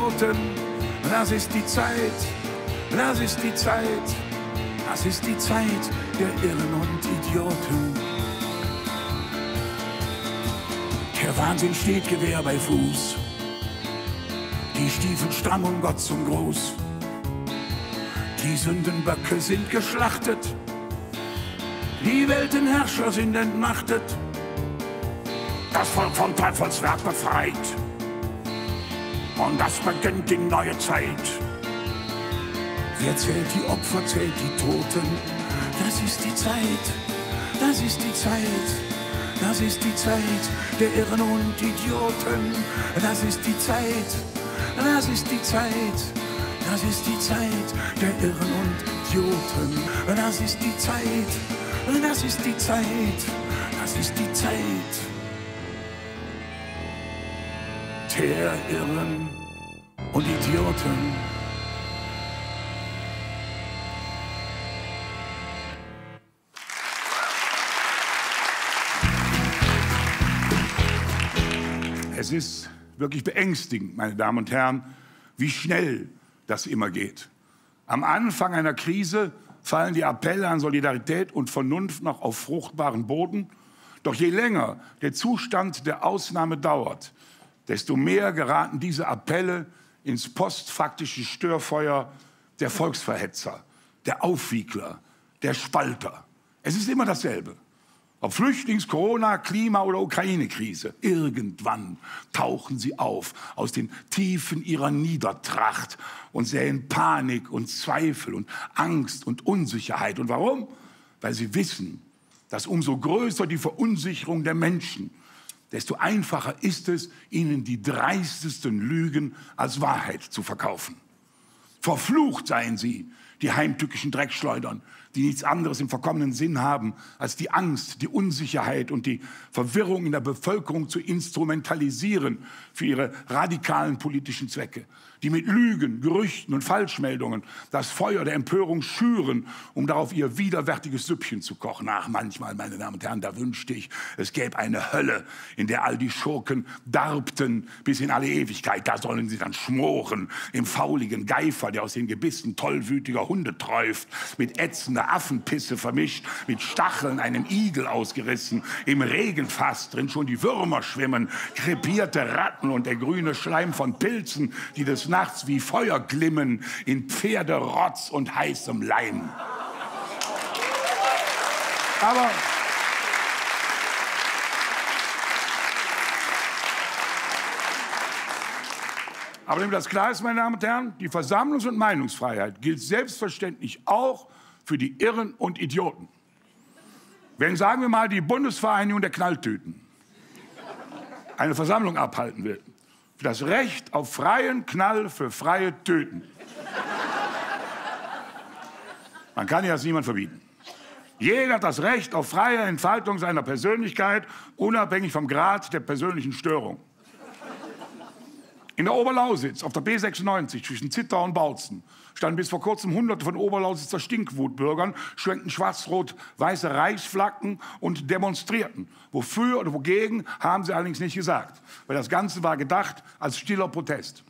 Idioten. Das ist die Zeit, das ist die Zeit, das ist die Zeit der Irren und Idioten. Der Wahnsinn steht Gewehr bei Fuß, die Stiefel stramm um Gott zum Gruß. Die Sündenböcke sind geschlachtet, die Weltenherrscher sind entmachtet. Das Volk vom Teufelswerk befreit. Und das beginnt die neue Zeit. Wer zählt die Opfer, zählt die Toten. Das ist die Zeit, das ist die Zeit, das ist die Zeit der Irren und Idioten. Das ist die Zeit, das ist die Zeit, das ist die Zeit der Irren und Idioten. Das ist die Zeit, das ist die Zeit, das ist die Zeit der Irren und Idioten. Es ist wirklich beängstigend, meine Damen und Herren, wie schnell das immer geht. Am Anfang einer Krise fallen die Appelle an Solidarität und Vernunft noch auf fruchtbaren Boden. Doch je länger der Zustand der Ausnahme dauert, desto mehr geraten diese Appelle ins postfaktische Störfeuer der Volksverhetzer, der Aufwiegler, der Spalter. Es ist immer dasselbe. Ob Flüchtlings-, Corona-, Klima- oder Ukraine-Krise. Irgendwann tauchen sie auf aus den Tiefen ihrer Niedertracht und säen Panik und Zweifel und Angst und Unsicherheit. Und warum? Weil sie wissen, dass umso größer die Verunsicherung der Menschen, desto einfacher ist es, ihnen die dreistesten Lügen als Wahrheit zu verkaufen. Verflucht seien sie, die heimtückischen Dreckschleudern, die nichts anderes im verkommenen Sinn haben, als die Angst, die Unsicherheit und die Verwirrung in der Bevölkerung zu instrumentalisieren für ihre radikalen politischen Zwecke, die mit Lügen, Gerüchten und Falschmeldungen das Feuer der Empörung schüren, um darauf ihr widerwärtiges Süppchen zu kochen. Ach, manchmal, meine Damen und Herren, da wünschte ich, es gäbe eine Hölle, in der all die Schurken darbten bis in alle Ewigkeit. Da sollen sie dann schmoren im fauligen Geifer, der aus den Gebissen tollwütiger Hunde träuft, mit ätzender Affenpisse vermischt, mit Stacheln einem Igel ausgerissen, im Regenfass drin schon die Würmer schwimmen, krepierte Ratten und der grüne Schleim von Pilzen, die des Nachts wie Feuer glimmen, in Pferderotz und heißem Leim. Aber damit das klar ist, meine Damen und Herren, die Versammlungs- und Meinungsfreiheit gilt selbstverständlich auch für die Irren und Idioten. Wenn, sagen wir mal, die Bundesvereinigung der Knalltüten eine Versammlung abhalten will, für das Recht auf freien Knall für freie Töten. Man kann ja das niemand verbieten. Jeder hat das Recht auf freie Entfaltung seiner Persönlichkeit, unabhängig vom Grad der persönlichen Störung. In der Oberlausitz, auf der B96 zwischen Zittau und Bautzen, standen bis vor kurzem Hunderte von Oberlausitzer Stinkwutbürgern, schwenkten schwarz-rot-weiße Reichsflaggen und demonstrierten. Wofür oder wogegen, haben sie allerdings nicht gesagt. Weil das Ganze war gedacht als stiller Protest.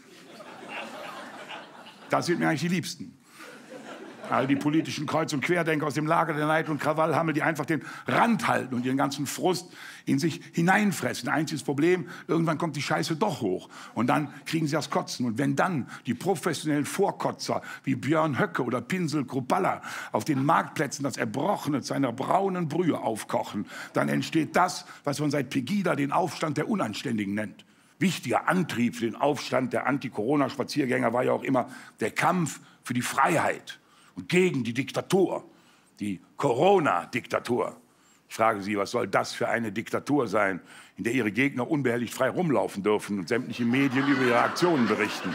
Das sind mir eigentlich die Liebsten. All die politischen Kreuz- und Querdenker aus dem Lager der Neid und Krawallhammel, die einfach den Rand halten und ihren ganzen Frust in sich hineinfressen. Einziges Problem, irgendwann kommt die Scheiße doch hoch. Und dann kriegen sie das Kotzen. Und wenn dann die professionellen Vorkotzer wie Björn Höcke oder Pinsel Krupalla auf den Marktplätzen das Erbrochene zu einer braunen Brühe aufkochen, dann entsteht das, was man seit Pegida den Aufstand der Unanständigen nennt. Wichtiger Antrieb für den Aufstand der Anti-Corona-Spaziergänger war ja auch immer der Kampf für die Freiheit und gegen die Diktatur, die Corona-Diktatur. Ich frage Sie, was soll das für eine Diktatur sein, in der Ihre Gegner unbehelligt frei rumlaufen dürfen und sämtliche Medien über ihre Aktionen berichten?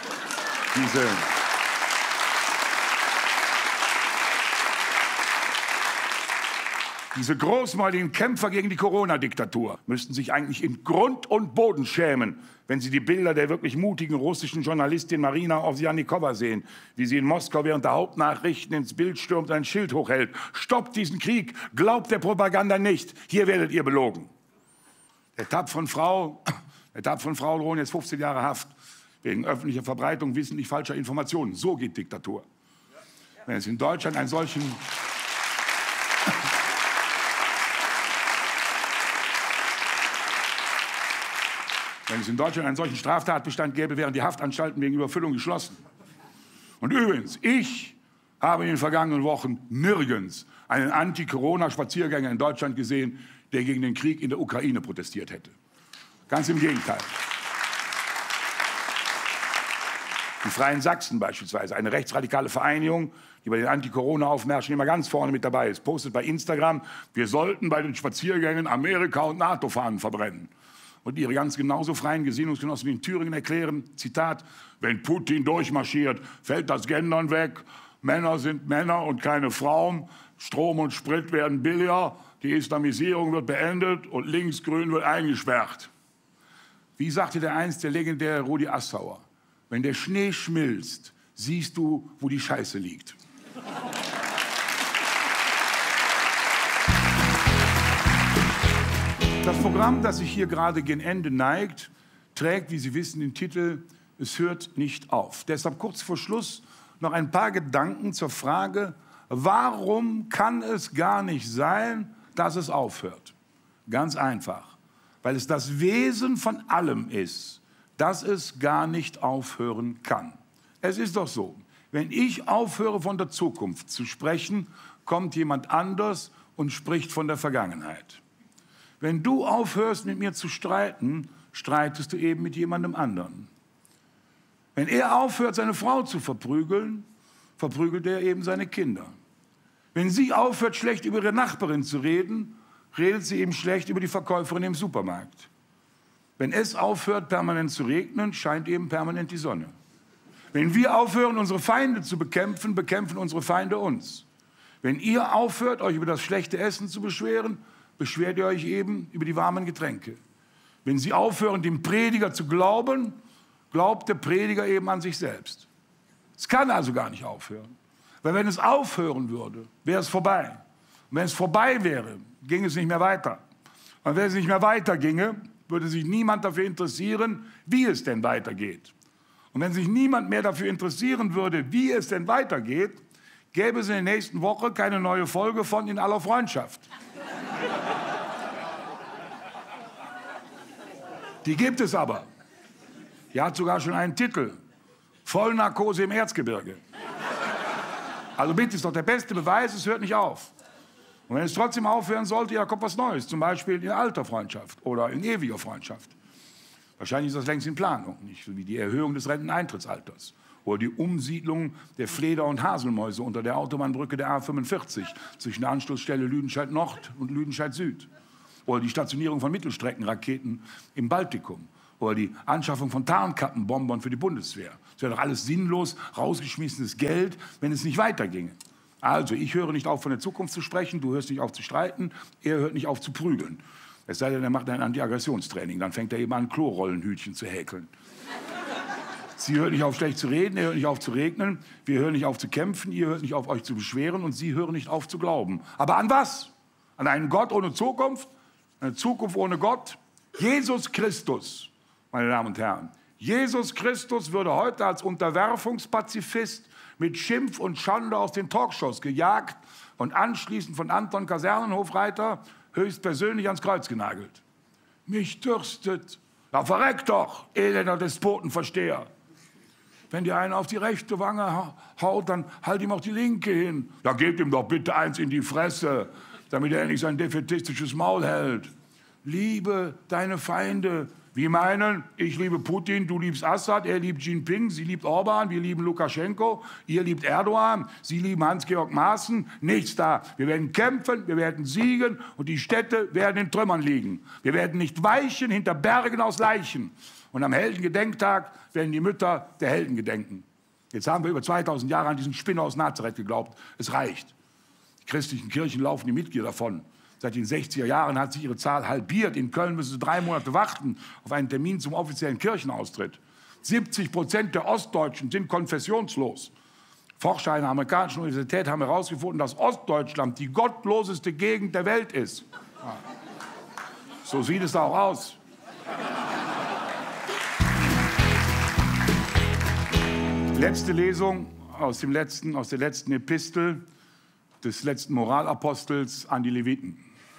Diese großmäuligen Kämpfer gegen die Corona-Diktatur müssten sich eigentlich in Grund und Boden schämen, wenn sie die Bilder der wirklich mutigen russischen Journalistin Marina Ovsjannikowa sehen, wie sie in Moskau während der Hauptnachrichten ins Bild stürmt und ein Schild hochhält. Stoppt diesen Krieg, glaubt der Propaganda nicht, hier werdet ihr belogen. Der tapferen Frau drohen jetzt 15 Jahre Haft, wegen öffentlicher Verbreitung wissentlich falscher Informationen. So geht Diktatur. Wenn es in Deutschland einen solchen Straftatbestand gäbe, wären die Haftanstalten wegen Überfüllung geschlossen. Und übrigens, ich habe in den vergangenen Wochen nirgends einen Anti-Corona-Spaziergänger in Deutschland gesehen, der gegen den Krieg in der Ukraine protestiert hätte. Ganz im Gegenteil. Die Freien Sachsen beispielsweise, eine rechtsradikale Vereinigung, die bei den Anti-Corona-Aufmärschen immer ganz vorne mit dabei ist, postet bei Instagram, wir sollten bei den Spaziergängen Amerika- und NATO-Fahnen verbrennen. Und ihre ganz genauso freien Gesinnungsgenossen wie in Thüringen erklären, Zitat, wenn Putin durchmarschiert, fällt das Gendern weg, Männer sind Männer und keine Frauen, Strom und Sprit werden billiger, die Islamisierung wird beendet und Linksgrün wird eingesperrt. Wie sagte der einst der legendäre Rudi Assauer, wenn der Schnee schmilzt, siehst du, wo die Scheiße liegt. Das Programm, das sich hier gerade gen Ende neigt, trägt, wie Sie wissen, den Titel Es hört nicht auf. Deshalb kurz vor Schluss noch ein paar Gedanken zur Frage, warum kann es gar nicht sein, dass es aufhört? Ganz einfach, weil es das Wesen von allem ist, dass es gar nicht aufhören kann. Es ist doch so, wenn ich aufhöre, von der Zukunft zu sprechen, kommt jemand anders und spricht von der Vergangenheit. Wenn du aufhörst, mit mir zu streiten, streitest du eben mit jemandem anderen. Wenn er aufhört, seine Frau zu verprügeln, verprügelt er eben seine Kinder. Wenn sie aufhört, schlecht über ihre Nachbarin zu reden, redet sie eben schlecht über die Verkäuferin im Supermarkt. Wenn es aufhört, permanent zu regnen, scheint eben permanent die Sonne. Wenn wir aufhören, unsere Feinde zu bekämpfen, bekämpfen unsere Feinde uns. Wenn ihr aufhört, euch über das schlechte Essen zu beschweren, beschwert ihr euch eben über die warmen Getränke. Wenn sie aufhören, dem Prediger zu glauben, glaubt der Prediger eben an sich selbst. Es kann also gar nicht aufhören. Weil wenn es aufhören würde, wäre es vorbei. Und wenn es vorbei wäre, ging es nicht mehr weiter. Und wenn es nicht mehr weiterginge, würde sich niemand dafür interessieren, wie es denn weitergeht. Und wenn sich niemand mehr dafür interessieren würde, wie es denn weitergeht, gäbe es in der nächsten Woche keine neue Folge von In aller Freundschaft. Die gibt es aber. Die hat sogar schon einen Titel. Vollnarkose im Erzgebirge. Also bitte, ist doch der beste Beweis, es hört nicht auf. Und wenn es trotzdem aufhören sollte, ja, kommt was Neues. Zum Beispiel in alter Freundschaft oder in ewiger Freundschaft. Wahrscheinlich ist das längst in Planung, nicht so wie die Erhöhung des Renteneintrittsalters oder die Umsiedlung der Fleder- und Haselmäuse unter der Autobahnbrücke der A45 zwischen der Anschlussstelle Lüdenscheid-Nord und Lüdenscheid-Süd oder die Stationierung von Mittelstreckenraketen im Baltikum oder die Anschaffung von Tarnkappenbombern für die Bundeswehr. Das wäre doch alles sinnlos, rausgeschmissenes Geld, wenn es nicht weiterginge. Also, ich höre nicht auf, von der Zukunft zu sprechen, du hörst nicht auf zu streiten, er hört nicht auf zu prügeln. Es sei denn, er macht ein Anti-Aggressionstraining, dann fängt er eben an, Klorollenhütchen zu häkeln. Sie hört nicht auf, schlecht zu reden, er hört nicht auf zu regnen, wir hören nicht auf zu kämpfen, ihr hört nicht auf, euch zu beschweren und Sie hören nicht auf zu glauben. Aber an was? An einen Gott ohne Zukunft? Eine Zukunft ohne Gott? Jesus Christus, meine Damen und Herren. Jesus Christus würde heute als Unterwerfungspazifist mit Schimpf und Schande aus den Talkshows gejagt und anschließend von Anton Kasernenhofreiter höchstpersönlich ans Kreuz genagelt. Mich dürstet. Na, verreck doch, elender Despotenversteher. Wenn dir einer auf die rechte Wange haut, dann halt ihm auch die linke hin. Ja, gebt ihm doch bitte eins in die Fresse, damit er endlich sein defätistisches Maul hält. Liebe deine Feinde. Wie meinen, ich liebe Putin, du liebst Assad, er liebt Xi Jinping, sie liebt Orban, wir lieben Lukaschenko, ihr liebt Erdogan, sie lieben Hans-Georg Maaßen, nichts da. Wir werden kämpfen, wir werden siegen und die Städte werden in Trümmern liegen. Wir werden nicht weichen hinter Bergen aus Leichen. Und am Heldengedenktag werden die Mütter der Helden gedenken. Jetzt haben wir über 2000 Jahre an diesen Spinner aus Nazareth geglaubt. Es reicht. Die christlichen Kirchen laufen die Mitglieder davon. Seit den 60er Jahren hat sich ihre Zahl halbiert. In Köln müssen sie 3 Monate warten auf einen Termin zum offiziellen Kirchenaustritt. 70% der Ostdeutschen sind konfessionslos. Forscher einer amerikanischen Universität haben herausgefunden, dass Ostdeutschland die gottloseste Gegend der Welt ist. Ja. So sieht es da auch aus. Letzte Lesung aus der letzten Epistel des letzten Moralapostels an die Leviten.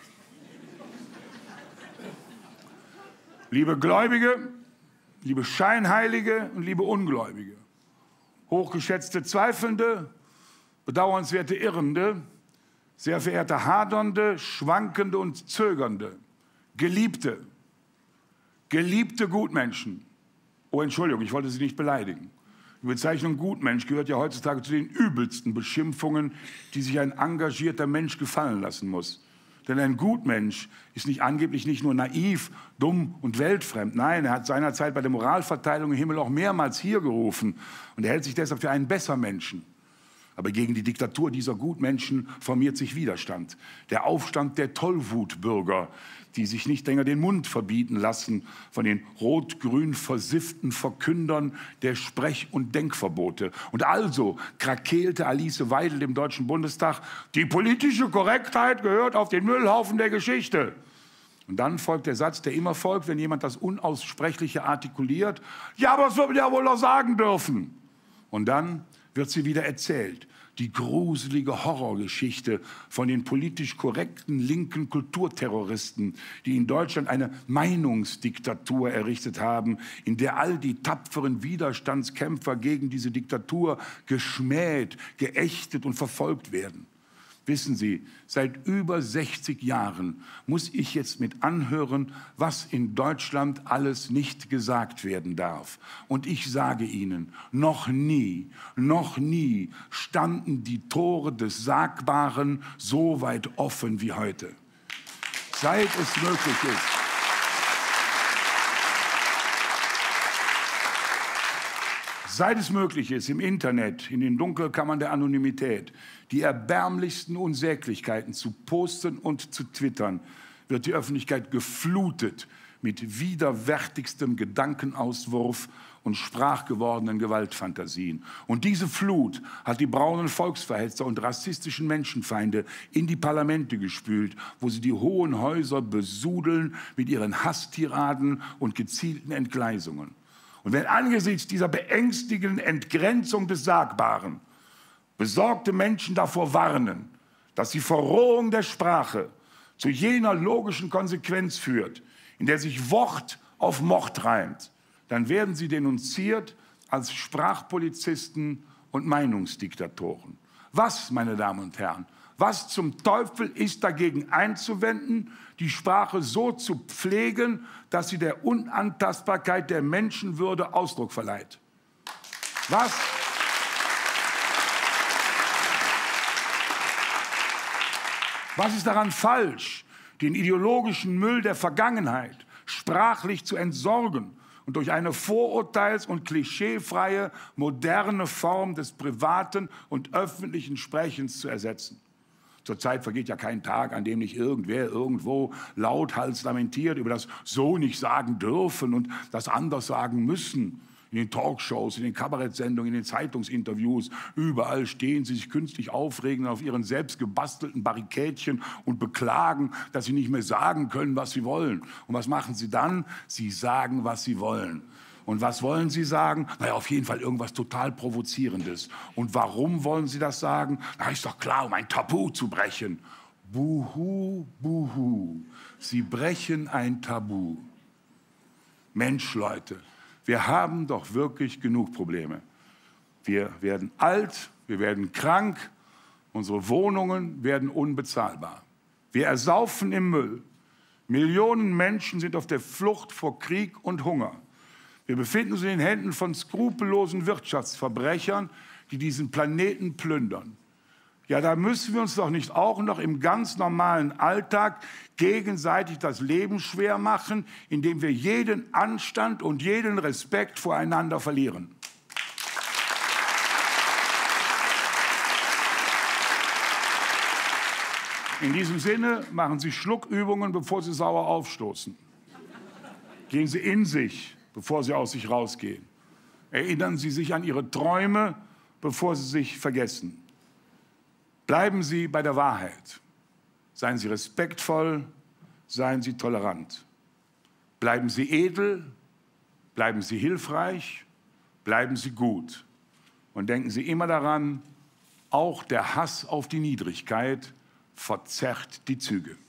Liebe Gläubige, liebe Scheinheilige und liebe Ungläubige, hochgeschätzte Zweifelnde, bedauernswerte Irrende, sehr verehrte Hadernde, Schwankende und Zögernde, geliebte Gutmenschen. Oh, Entschuldigung, ich wollte Sie nicht beleidigen. Die Bezeichnung Gutmensch gehört ja heutzutage zu den übelsten Beschimpfungen, die sich ein engagierter Mensch gefallen lassen muss. Denn ein Gutmensch ist angeblich nicht nur naiv, dumm und weltfremd. Nein, er hat seinerzeit bei der Moralverteilung im Himmel auch mehrmals hier gerufen. Und er hält sich deshalb für einen Bessermenschen. Aber gegen die Diktatur dieser Gutmenschen formiert sich Widerstand. Der Aufstand der Tollwutbürger, die sich nicht länger den Mund verbieten lassen von den rot-grün versifften Verkündern der Sprech- und Denkverbote. Und also krakeelte Alice Weidel im Deutschen Bundestag, die politische Korrektheit gehört auf den Müllhaufen der Geschichte. Und dann folgt der Satz, der immer folgt, wenn jemand das Unaussprechliche artikuliert. Ja, aber das wird man ja wohl noch sagen dürfen. Und dann wird sie wieder erzählt. Die gruselige Horrorgeschichte von den politisch korrekten linken Kulturterroristen, die in Deutschland eine Meinungsdiktatur errichtet haben, in der all die tapferen Widerstandskämpfer gegen diese Diktatur geschmäht, geächtet und verfolgt werden. Wissen Sie, seit über 60 Jahren muss ich jetzt mit anhören, was in Deutschland alles nicht gesagt werden darf. Und ich sage Ihnen, noch nie standen die Tore des Sagbaren so weit offen wie heute. Seit es möglich ist. Seit es möglich ist, im Internet, in den Dunkelkammern der Anonymität, die erbärmlichsten Unsäglichkeiten zu posten und zu twittern, wird die Öffentlichkeit geflutet mit widerwärtigstem Gedankenauswurf und sprachgewordenen Gewaltfantasien. Und diese Flut hat die braunen Volksverhetzer und rassistischen Menschenfeinde in die Parlamente gespült, wo sie die hohen Häuser besudeln mit ihren Hasstiraden und gezielten Entgleisungen. Und wenn angesichts dieser beängstigenden Entgrenzung des Sagbaren besorgte Menschen davor warnen, dass die Verrohung der Sprache zu jener logischen Konsequenz führt, in der sich Wort auf Mord reimt, dann werden sie denunziert als Sprachpolizisten und Meinungsdiktatoren. Was, meine Damen und Herren, was zum Teufel ist dagegen einzuwenden, die Sprache so zu pflegen, dass sie der Unantastbarkeit der Menschenwürde Ausdruck verleiht? Was ist daran falsch, den ideologischen Müll der Vergangenheit sprachlich zu entsorgen und durch eine vorurteils- und klischeefreie, moderne Form des privaten und öffentlichen Sprechens zu ersetzen? Zurzeit vergeht ja kein Tag, an dem nicht irgendwer irgendwo lauthals lamentiert über das so nicht sagen dürfen und das anders sagen müssen. In den Talkshows, in den Kabarettsendungen, in den Zeitungsinterviews, überall stehen sie sich künstlich aufregen auf ihren selbst gebastelten Barrikadchen und beklagen, dass sie nicht mehr sagen können, was sie wollen. Und was machen sie dann? Sie sagen, was sie wollen. Und was wollen Sie sagen? Na ja, auf jeden Fall irgendwas total Provozierendes. Und warum wollen Sie das sagen? Na, ist doch klar, um ein Tabu zu brechen. Buhu, buhu. Sie brechen ein Tabu. Mensch, Leute, wir haben doch wirklich genug Probleme. Wir werden alt, wir werden krank, unsere Wohnungen werden unbezahlbar. Wir ersaufen im Müll. Millionen Menschen sind auf der Flucht vor Krieg und Hunger. Wir befinden uns in den Händen von skrupellosen Wirtschaftsverbrechern, die diesen Planeten plündern. Ja, da müssen wir uns doch nicht auch noch im ganz normalen Alltag gegenseitig das Leben schwer machen, indem wir jeden Anstand und jeden Respekt voreinander verlieren. In diesem Sinne machen Sie Schluckübungen, bevor Sie sauer aufstoßen. Gehen Sie in sich, bevor Sie aus sich rausgehen. Erinnern Sie sich an Ihre Träume, bevor Sie sich vergessen. Bleiben Sie bei der Wahrheit. Seien Sie respektvoll, seien Sie tolerant. Bleiben Sie edel, bleiben Sie hilfreich, bleiben Sie gut. Und denken Sie immer daran, auch der Hass auf die Niedrigkeit verzerrt die Züge.